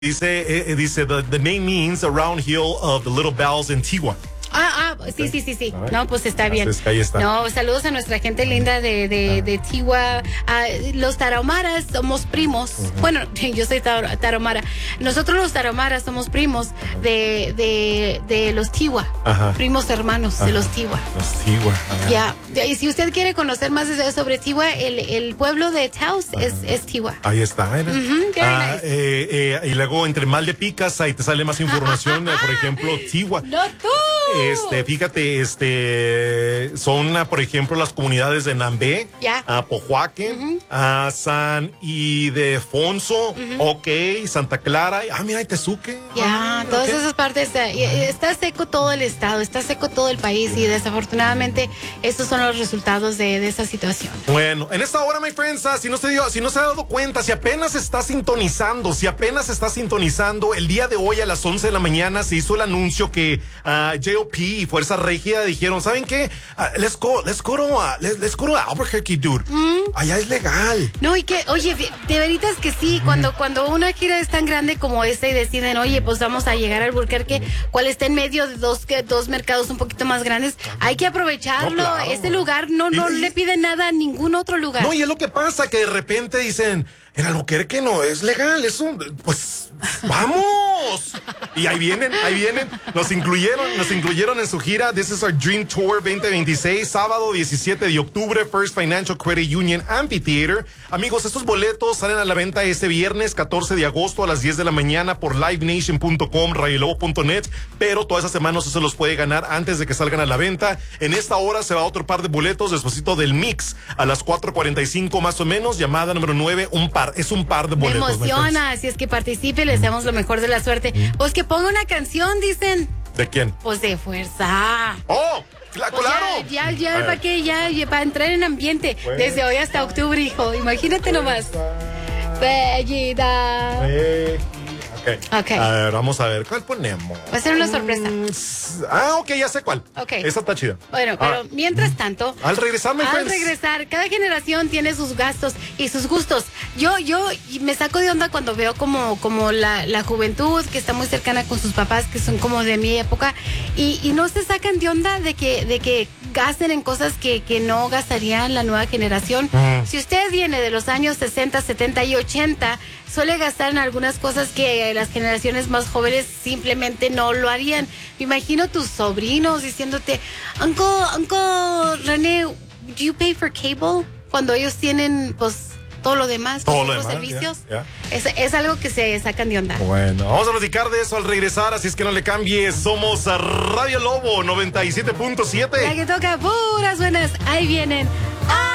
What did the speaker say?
Dice the name means a round hill of the little bells in Tiwa. Sí. No, pues está bien. Entonces, ahí está. No, saludos a nuestra gente linda de Tiwa. Los tarahumaras somos primos. Bueno, yo soy tarahumara. Nosotros los tarahumaras somos primos de los Tiwa. Primos hermanos de los Tiwa. Los Tiwa. Ya. Y si usted quiere conocer más sobre Tiwa, el pueblo de Taos es Tiwa. Ahí está. Y luego entre mal de picas, ahí te sale más información. Por ejemplo, Tiwa. No tú. Fíjate, son, por ejemplo, las comunidades de Nambé, Pojoaque, San Ildefonso, Santa Clara, mira, y Tezuque. Todas esas partes, está seco todo el estado, está seco todo el país y desafortunadamente estos son los resultados de esa situación. Bueno, en esta hora, my friends, si no se ha dado cuenta, si apenas está sintonizando, el día de hoy a las 11 de la mañana se hizo el anuncio que JOP y Fuerza Régida dijeron, ¿saben qué? Let's go to Albuquerque, dude. Allá es legal. No, y que, oye, de veritas que sí, cuando una gira es tan grande como esta y deciden, oye, pues vamos a llegar al Albuquerque, cual está en medio de dos mercados un poquito más grandes, hay que aprovecharlo. No, claro. Este lugar no le pide nada a ningún otro lugar. No, y es lo que pasa, que de repente dicen, el Albuquerque no es legal, eso, pues, ¡vamos! Y ahí vienen, nos incluyeron en su gira This is Our Dream Tour 2026, sábado 17 de octubre, First Financial Credit Union Amphitheater. Amigos, estos boletos salen a la venta este viernes 14 de agosto a las 10 de la mañana por livenation.com, rayolobo.net, pero toda esa semana no se los puede ganar antes de que salgan a la venta. En esta hora se va otro par de boletos despuesito del mix a las 4:45 más o menos, llamada número 9, es un par de boletos. Me emociona, si es que participe, les damos lo mejor de la suerte. Pues que ponga una canción, dicen. ¿De quién? Pues de Fuerza. ¡Oh! Claro. Para entrar en ambiente. Fuerza. Desde hoy hasta octubre, hijo. Imagínate nomás. Bellida. Okay. A ver, vamos a ver, ¿cuál ponemos? Va a ser una sorpresa. Ya sé cuál. Esa está chida. Bueno, pero mientras tanto, al regresar, cada generación tiene sus gastos y sus gustos. Yo me saco de onda cuando veo como la juventud que está muy cercana con sus papás, que son como de mi época, y no se sacan de onda de que gasten en cosas que no gastarían la nueva generación. Si usted viene de los años 60, 70 y 80, suele gastar en algunas cosas que las generaciones más jóvenes simplemente no lo harían. Me imagino tus sobrinos diciéndote, Uncle René, do you pay for cable? Cuando ellos tienen, pues, todo lo demás, los servicios. Es algo que se sacan de onda. Bueno, vamos a platicar de eso al regresar, así es que no le cambies. Somos Radio Lobo 97.7. La que toca puras buenas, ahí vienen.